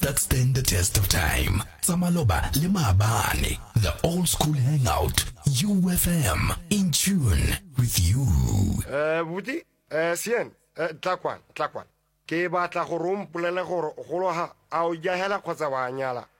that stand the test of time. Samaloba le Maabane, the old school hangout. UFM, in tune with you. Buti, Sien, Tlakwan. Ke batla go rompolele gore golo ha a o jahela kgotsa wa nyala.